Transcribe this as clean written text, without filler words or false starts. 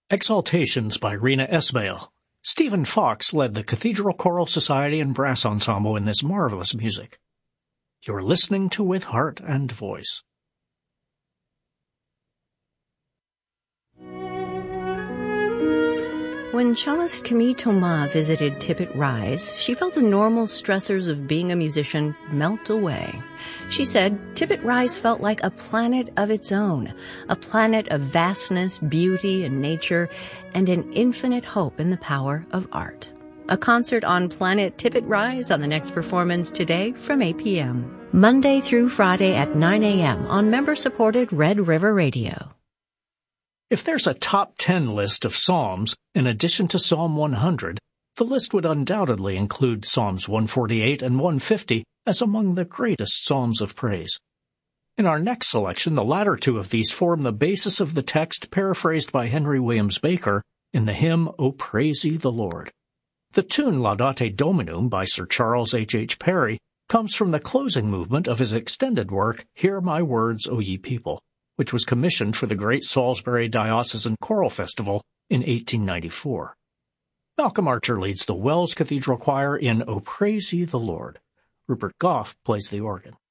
Exaltations by Rena Esmail. Stephen Fox led the Cathedral Choral Society and Brass Ensemble in this marvelous music. You're listening to With Heart and Voice. When cellist Camille Thomas visited Tippett Rise, she felt the normal stressors of being a musician melt away. She said Tippett Rise felt like a planet of its own, a planet of vastness, beauty, and nature, and an infinite hope in the power of art. A concert on Planet Tippett Rise on the next performance today from 8 p.m. Monday through Friday at 9 a.m. on member-supported Red River Radio. If there's a top 10 list of Psalms, in addition to Psalm 100, the list would undoubtedly include Psalms 148 and 150 as among the greatest psalms of praise. In our next selection, the latter two of these form the basis of the text paraphrased by Henry Williams Baker in the hymn, O Praise Ye the Lord. The tune Laudate Dominum by Sir Charles H. Parry comes from the closing movement of his extended work, Hear My Words, O Ye People, which was commissioned for the Great Salisbury Diocesan Choral Festival in 1894. Malcolm Archer leads the Wells Cathedral Choir in O Praise Ye the Lord. Rupert Goff plays the organ.